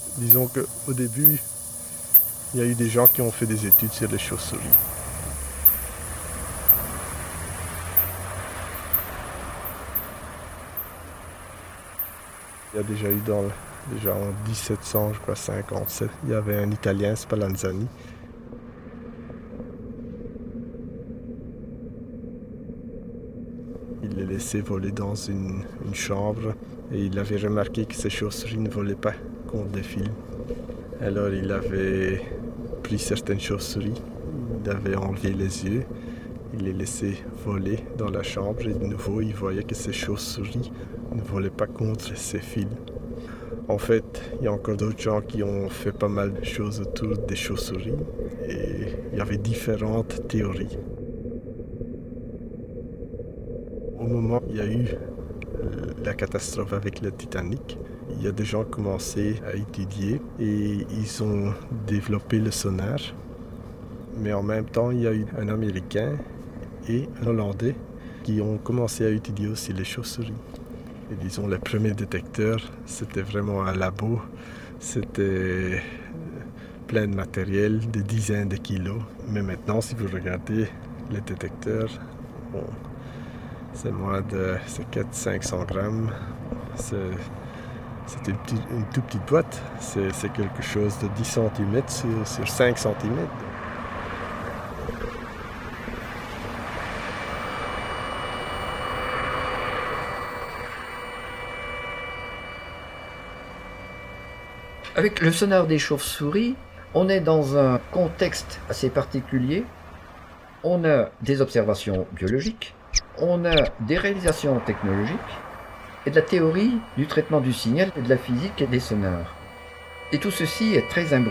Disons qu'au début, il y a eu des gens qui ont fait des études sur les chauves-souris. Il y a déjà eu déjà en 1700, je crois, 57, il y avait un Italien, Spallanzani. Il les laissait voler dans une chambre et il avait remarqué que ces chauves-souris ne volaient pas contre des fils. Alors il avait pris certaines chauves-souris, il avait enlevé les yeux, il les laissait voler dans la chambre et de nouveau il voyait que ces chauves-souris ne volaient pas contre ces fils. En fait, il y a encore d'autres gens qui ont fait pas mal de choses autour des chauves-souris et il y avait différentes théories. Au moment où il y a eu la catastrophe avec le Titanic, il y a des gens qui ont commencé à étudier et ils ont développé le sonar. Mais en même temps, il y a eu un Américain et un Hollandais qui ont commencé à étudier aussi les chauves-souris. Et disons, les premiers détecteurs, c'était vraiment un labo. C'était plein de matériel, des dizaines de kilos. Mais maintenant, si vous regardez les détecteurs, bon, c'est moins de 400-500 grammes. C'est une toute petite boîte. C'est quelque chose de 10 cm sur 5 cm. Avec le sonar des chauves-souris, on est dans un contexte assez particulier. On a des observations biologiques, on a des réalisations technologiques et de la théorie du traitement du signal et de la physique et des sonars. Et tout ceci est très imbriqué.